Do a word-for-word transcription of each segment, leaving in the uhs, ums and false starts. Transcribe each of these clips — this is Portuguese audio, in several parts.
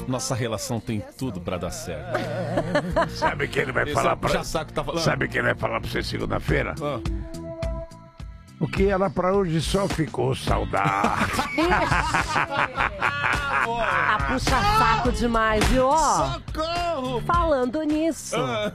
Nossa relação tem tudo pra dar certo. Sabe quem ele vai Esse falar é o pra puxa-saco que tá falando. Sabe quem ele vai falar pra você segunda-feira? Ah. O que era pra hoje só ficou saudade. Ah, puxa saco demais, viu? Ó, Socorro! falando nisso,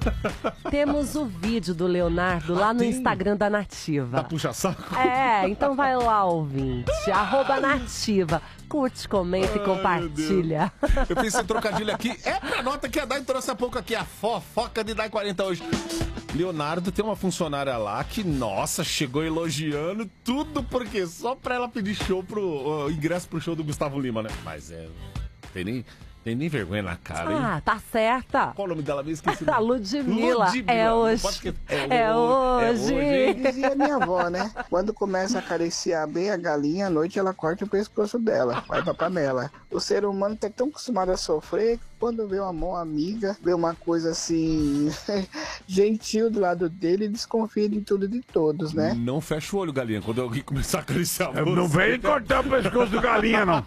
temos o vídeo do Leonardo lá no tem? Instagram da Nativa. Tá puxa-saco? É, então vai lá, ouvinte. Arroba Nativa. Curte, comenta e Ai, compartilha. Eu pensei em trocadilho aqui. É pra nota que a Dai trouxe há pouco aqui. A fofoca de Dai quarenta hoje. Leonardo tem uma funcionária lá que, nossa, chegou elogiando tudo porque só pra ela pedir show pro uh, ingresso pro show do Gustavo Lima, né? Mas é. Tem nem, tem nem vergonha na cara, hein? Ah, tá certa. Qual o nome dela mesmo? Esqueci. A Ludmilla. É Não hoje. pode esquecer. É É hoje. hoje. Dizia minha avó, né? Quando começa a acariciar bem a galinha, à noite ela corta o pescoço dela, vai pra panela. O ser humano tá tão acostumado a sofrer que quando vê uma mão amiga, vê uma coisa assim, gentil do lado dele, desconfia de tudo e de todos, né? Não fecha o olho, galinha, quando alguém começar a acariciar você. Não vem cortar o pescoço do galinha, não.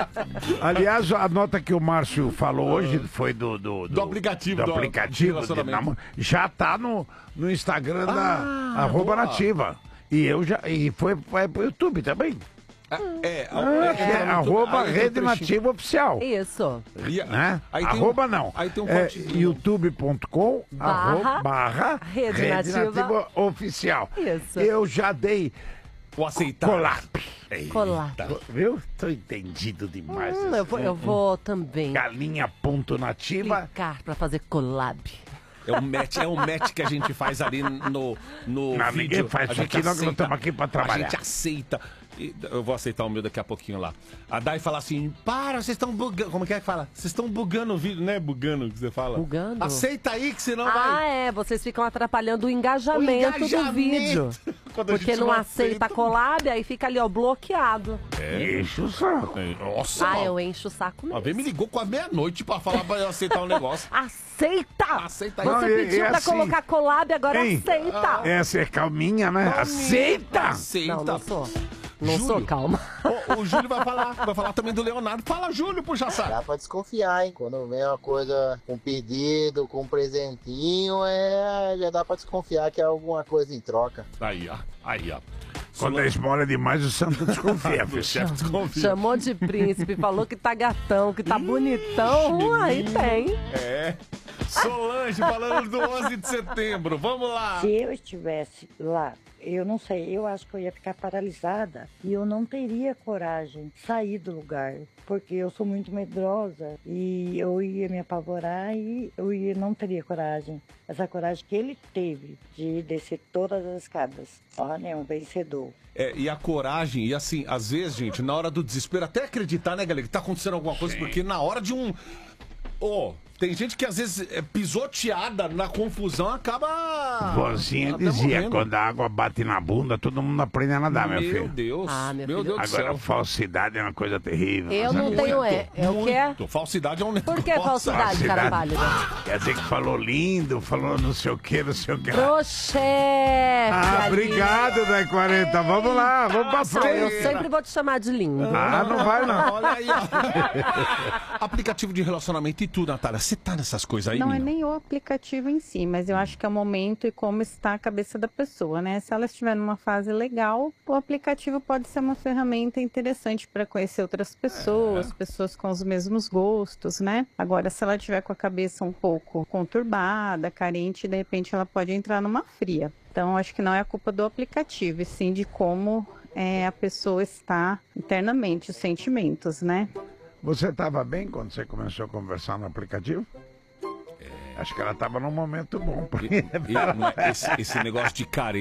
Aliás, a nota que o Márcio falou hoje foi do... Do, Do aplicativo, Do, do- aplicativo. de de relacionamento. namo- já tá no, no Instagram da Ah, arroba boa. Nativa. E eu já... E foi, foi pro YouTube também. É, Ah, que é arroba aí tem Rede trechinho. Nativa Oficial. Isso. E a- Né? aí tem Arroba um- não. Aí tem um é, cortezinho. youtube ponto com Barra arroba, barra Rede Rede Nativa. Nativa Oficial. Isso. Eu já dei O aceitar. colar. Colar. Viu? Tô entendido demais. Hum, eu, vou, eu vou também Galinha ponto nativa. clicar pra fazer collab. É um match, é um match que a gente faz ali no, no Não, vídeo. ninguém faz A isso gente aqui, nós não aceita- estamos aqui pra A trabalhar. gente aceita. E eu vou aceitar o meu daqui a pouquinho lá. A Dai fala assim, para, vocês estão bugando. Como que é que fala? Vocês estão bugando o vídeo, né? Bugando que você fala. Bugando? Aceita aí que senão Ah, vai. é. Vocês ficam atrapalhando o engajamento, O engajamento. do vídeo. Quando a Porque gente não não aceita aceita. collab, aí fica ali, ó, bloqueado. Enche o saco. Nossa, Ah, mano. eu encho o saco Uma mesmo. vez me ligou com a meia-noite pra falar pra eu aceitar um negócio. Aceita! Aceita aí. Você Não, e- pediu e pra assim- colocar collab, agora Ei, aceita! Essa é calminha, né? Aceita! Aceita. Não, não sou. Não Júlio. sou, calma. O, o Júlio vai falar, vai falar também do Leonardo. Fala, Júlio, puxa saco. Dá pra desconfiar, hein? Quando vem uma coisa com pedido, com presentinho, é... já dá pra desconfiar que é alguma coisa em troca. Aí, ó. Aí, ó. Quando é esmola demais, o santo desconfia, O filho. chefe desconfia. Chamou de príncipe, falou que tá gatão, que tá bonitão. Aí tem. É. Solange falando do onze de setembro. Vamos lá. Se eu estivesse lá, eu não sei, eu acho que eu ia ficar paralisada e eu não teria coragem de sair do lugar, porque eu sou muito medrosa e eu ia me apavorar e eu ia, não teria coragem. Essa coragem que ele teve de descer todas as escadas. Olha, é um vencedor. É, e a coragem, e assim, às vezes, gente, na hora do desespero, até acreditar, né, galera, que tá acontecendo alguma coisa, porque na hora de um. Ô, tem gente que às vezes é pisoteada na confusão, acaba. Vozinha até dizia, morrendo. quando a água bate na bunda, todo mundo aprende a nadar, meu, Meu filho. Deus. Ah, meu meu filho. Deus do Agora, céu. falsidade é uma coisa terrível. Eu Sabe? não tenho é. É o que é? Muito. Falsidade é um negócio. Por que falsidade, cara Falsidade. pálida? Quer dizer que falou lindo, falou não sei o que, não sei o que. Trouxefe! Ah, ali. obrigado, Dai quarenta. Vamos lá, vamos pra Não, eu frente. sempre vou te chamar de lindo. Ah, não vai não. Olha aí, ó. Aplicativo de relacionamento e tudo, Natália. Você tá nessas coisas aí, Não é menina? nem o aplicativo em si, mas eu acho que é o momento e como está a cabeça da pessoa, né? Se ela estiver numa fase legal, o aplicativo pode ser uma ferramenta interessante para conhecer outras pessoas, pessoas com os mesmos gostos, né? Agora, se ela estiver com a cabeça um pouco conturbada, carente, de repente ela pode entrar numa fria. Então, acho que não é a culpa do aplicativo, e sim de como é, a pessoa está internamente, os sentimentos, né? Você estava bem quando você começou a conversar no aplicativo? Acho que ela estava num momento bom. pra- E- e- não é- esse, esse negócio de carência.